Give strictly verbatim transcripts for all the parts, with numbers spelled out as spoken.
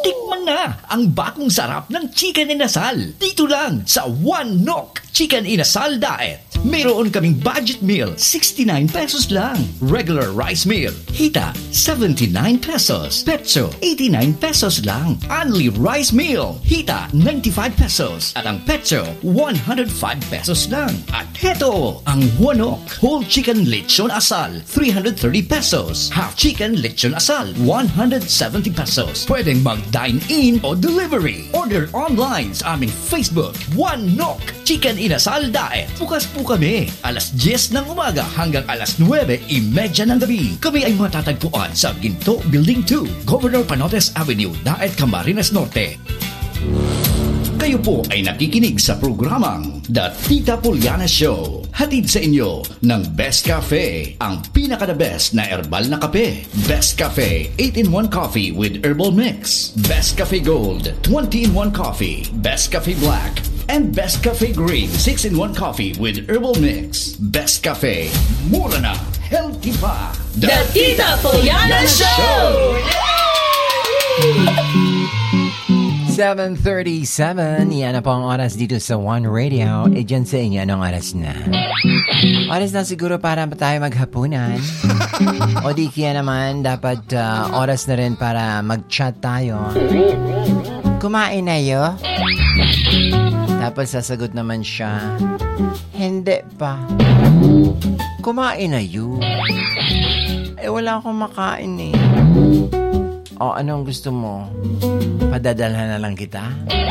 Tikman na ang bakong sarap ng chicken inasal. Dito lang sa One Nok Chicken Inasal Diet. Mayroon kaming budget meal, sixty-nine pesos lang. Regular rice meal, hita, seventy-nine pesos. Petso, eighty-nine pesos lang. Only rice meal, hita, ninety-five pesos. At ang petso, one hundred five pesos lang. At heto, ang One Nok Whole Chicken Lechon Asal, three hundred thirty pesos. Half Chicken Lechon Asal, one hundred seventy pesos. Pwedeng mag-dine-in o delivery. Order online sa aming Facebook, One Nok Chicken Inasal Diet. Bukas po kami, alas diyes ng umaga hanggang alas nuwebe imedya ng gabi. Kami ay matatagpuan sa Ginto Building two, Governor Panotes Avenue, Daet, Camarines Norte. Kayo po ay nakikinig sa programang The Tita Poliana Show. Hatid sa inyo ng Best Cafe, ang pinaka-the best na herbal na kape. Best Cafe eight in one Coffee with Herbal Mix. Best Cafe Gold twenty in one Coffee. Best Cafe Black and Best Cafe Green six in one Coffee with Herbal Mix. Best Cafe, mura na, healthy pa. The, The Tita Poliana Show! seven thirty-seven, yan na po ang oras dito sa One Radio. E dyan sa inyo, anong oras na? Oras na siguro para tayo maghapunan. O di kaya naman, dapat uh, oras na rin para mag-chat tayo. Kumain na yo? Tapos sasagot naman siya, hindi pa. Kumain na yo? Eh wala akong makain eh. O anong gusto mo? Padadalhan na lang kita?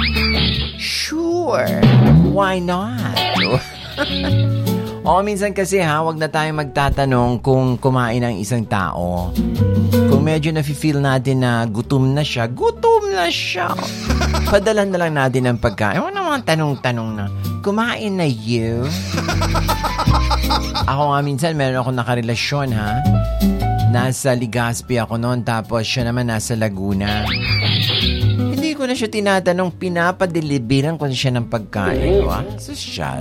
Sure. Why not? O minsan kasi ha, wag na tayong magtatanong kung kumain ang isang tao. Kung medyo nafe-feel natin na gutom na siya, gutom na siya. Padalhan na lang natin ang pagkain. Wala naman tanong-tanong na, kumain na you? Ako nga minsan, meron akong nakarelasyon ha. Nasa Legazpi ako noon, tapos siya naman nasa Laguna. Hindi ko na siya tinatanong, pinapadeliveran ko na siya ng pagkain. Wow, sosyal.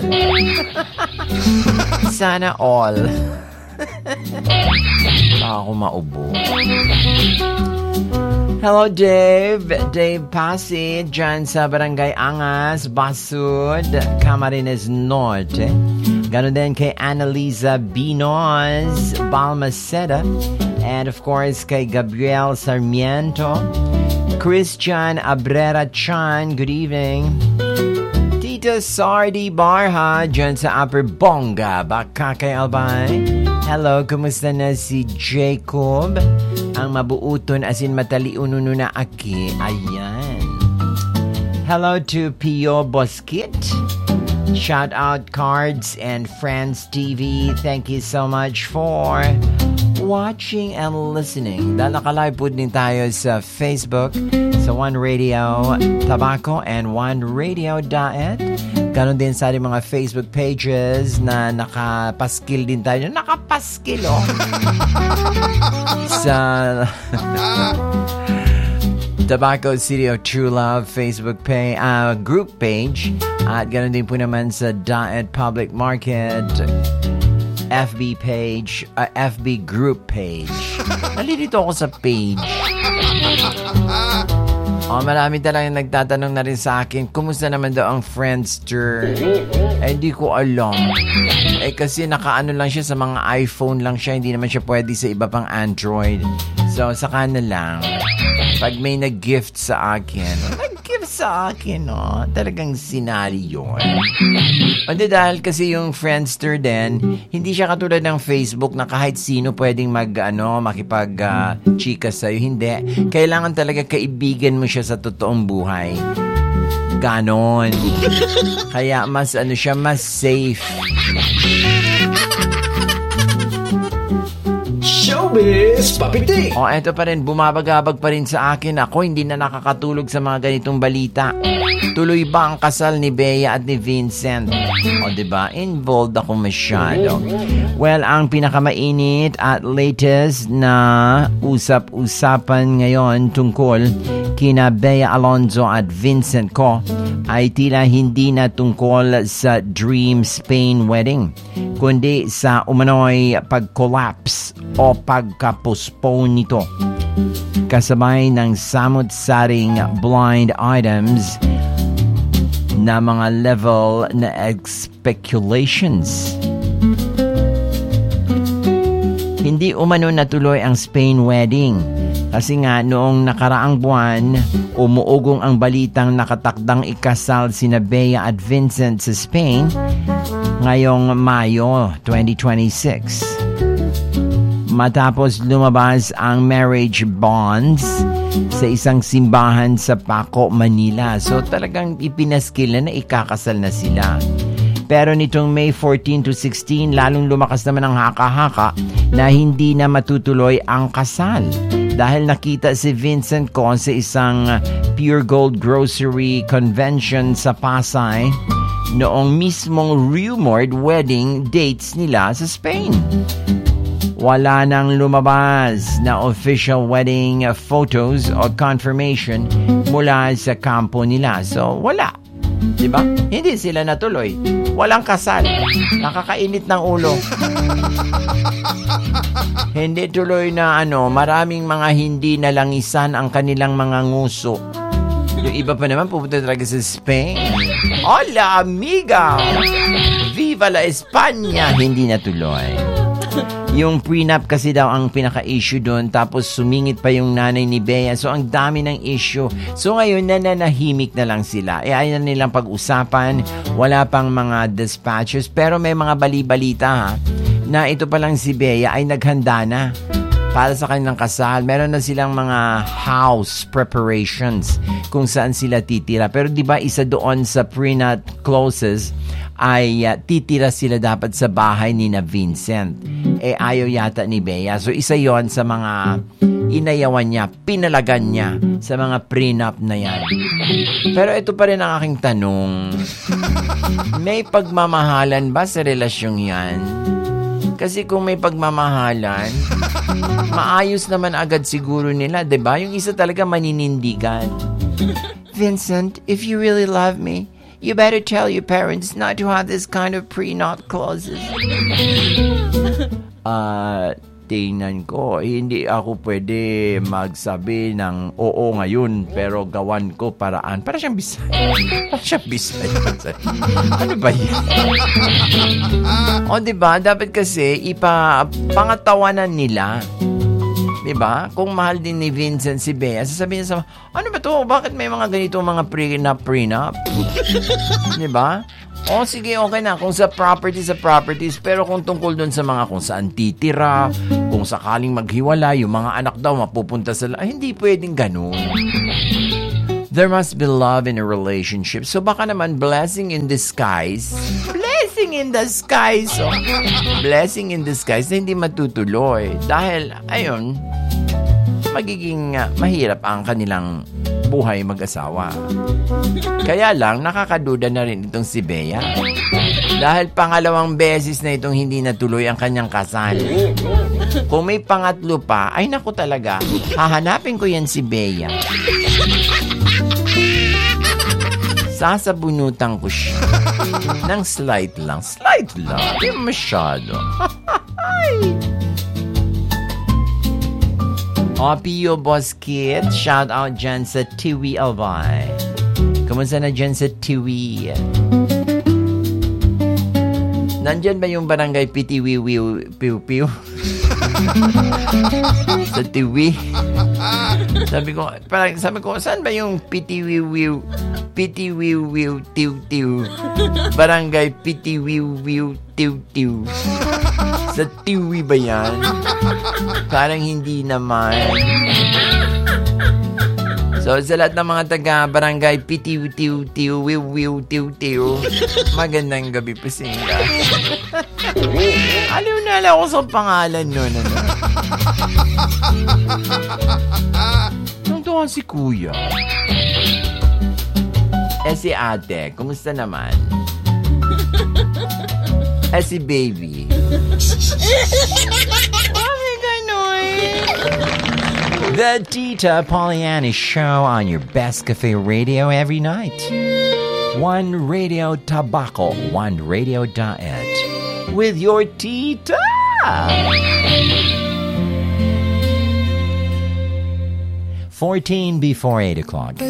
Sana all. Baka ako maubo. Hello, Dave. Dave Pasi, dyan sa Barangay Angas, Basud, Camarines Norte. Ganon din kay Annalisa Binoz, Balmaceda. And of course, kay Gabriel Sarmiento. Christian Abrera Chan, good evening. Tito Sardi Barha, dyan sa Upper Bonga, Bakakay Albay. Hello, kumusta na si Jacob? Ang mabuuton as in mataliununo na aki. Ayan. Hello to Pio Bosquit. Shout out Cards and Friends T V. Thank you so much for watching and listening. Dahil nakalive po din tayo sa Facebook, sa One Radio Tabaco and One Radio Diet. Ganon din sa ating mga Facebook pages na nakapaskil din tayo. Nakapaskil, oh! sa Tabaco City of True Love Facebook page, uh, group page. At ganon din po naman sa Diet Public Market F B page, uh, F B group page. Nalilito ako sa page. Oh, marami talagang nagtatanong na rin sa akin, kumusta naman daw ang Friendster? Eh, hindi ko alam. Eh, kasi nakaano lang siya sa mga iPhone lang siya, hindi naman siya pwede sa iba pang Android. So, saka na lang. Pag may nag-gift sa akin, nag-gift sa akin, oh, talagang sinali yun. Hindi, dahil kasi yung Friendster din, hindi siya katulad ng Facebook na kahit sino pwedeng mag, ano, makipag uh, chika sa'yo. Hindi. Kailangan talaga kaibigan mo siya sa totoong buhay. Ganon. Kaya mas, ano siya, mas safe. Showbiz Papiti! O, eto pa rin, bumabagabag pa rin sa akin. Ako, hindi na nakakatulog sa mga ganitong balita. Tuloy ba ang kasal ni Bea at ni Vincent? O, diba? Involved ako masyado. Well, ang pinakamainit at latest na usap-usapan ngayon tungkol kina Bea Alonzo at Vincent ko ay tila hindi na tungkol sa Dream Spain wedding, kundi sa umano'y pag-collapse o pagka-postpone nito. kasabay ng samut-saring blind items na mga level na speculations. Hindi umano natuloy ang Spain wedding kasi nga noong nakaraang buwan umuugong ang balitang nakatakdang ikasal sina Bea at Vincent sa Spain ngayong Mayo twenty twenty-six. Matapos lumabas ang marriage bonds sa isang simbahan sa Paco, Manila. So talagang ipinaskil na na ikakasal na sila. Pero nitong May fourteen to sixteen, lalong lumakas naman ang haka-haka na hindi na matutuloy ang kasal. Dahil nakita si Vincent Con sa isang Pure Gold Grocery Convention sa Pasay noong mismong rumored wedding dates nila sa Spain. Wala nang lumabas na official wedding photos o confirmation mula sa kampo nila. So, wala. Diba? Hindi sila natuloy. Walang kasal. Nakakainit ng ulo. Hindi tuloy na ano, maraming mga hindi nalangisan ang kanilang mga nguso. Yung iba pa naman pupunta talaga sa Spain. Hola, amiga! Viva la España! Hindi natuloy. Yung prenup kasi daw ang pinaka-issue doon, tapos sumingit pa yung nanay ni Bea. So, ang dami ng issue. So, ngayon, nananahimik na lang sila. E, ayaw na nilang pag-usapan. Wala pang mga dispatches. Pero may mga bali-balita, ha, na ito palang si Bea ay naghanda na para sa kanilang kasal. Meron na silang mga house preparations kung saan sila titira. Pero, di ba, isa doon sa prenup clauses ay uh, titira sila dapat sa bahay ni na Vincent. Eh, ayaw yata ni Bea. So, isa yon sa mga inayawan niya, pinalagan niya sa mga prenup na yan. Pero ito pa rin ang aking tanong. May pagmamahalan ba sa relasyong yan? Kasi kung may pagmamahalan, maayos naman agad siguro nila, diba? Yung isa talaga maninindigan. Vincent, if you really love me, you better tell your parents not to have this kind of prenup clauses. Ah, uh, tingnan ko, hindi ako pwede magsabi ng oo ngayon, pero gawan ko paraan. Para siyang bisay. Para siyang bisay. Ano ba yan? O, diba? Dapat kasi ipa pangatawanan nila. Diba? Kung mahal din ni Vincent si Bea, sasabihin sa, ano ba to? Bakit may mga ganito mga prenup, prenup? Diba? O sige, okay na. Kung sa property, sa properties. Pero kung tungkol dun sa mga kung saan titira, kung sakaling maghiwala, yung mga anak daw mapupunta sa... Ay, hindi pwedeng ganun. There must be love in a relationship. So baka naman blessing in disguise. Blessing in disguise. So, blessing in disguise na hindi matutuloy. Dahil, ayun, magiging uh, mahirap ang kanilang buhay mag-asawa. Kaya lang, nakakaduda na rin itong si Bea. Dahil pangalawang beses na itong hindi natuloy ang kanyang kasal. Kung may pangatlo pa, ay naku talaga, hahanapin ko yan si Bea. Sasabunutan ko siya. Nang slight lang. Slight lang. Hindi masyado. O, Pio Boss Kit, shout out dyan sa Tiwi Albay. Kamusta na dyan sa Tiwi? Nandyan ba yung barangay Pitiwiwiw Piw Piw? Sa Tiwi? Sabi ko, parang sabi ko, saan ba yung Pitiwiwiw Pitiwiwiw Tiw Tiw? Barangay Pitiwiwiw Tiw Tiw. Sa Tiwi ba yan? Parang hindi naman. So, sa lahat ng mga taga-barangay Pitiw-Tiw-Tiw, Wiw-Wiw-Tiw-Tiw, magandang gabi po sa inyo. Aliw na lang ako sa pangalan nun. Ano? Nandun si Kuya. Eh si ate, kumusta naman? Eh si baby. Bakit ganun? The Tita Pollyanna Show on your best cafe radio every night. One Radio Tabaco, one Radio Diet. With your Tita! fourteen before eight o'clock.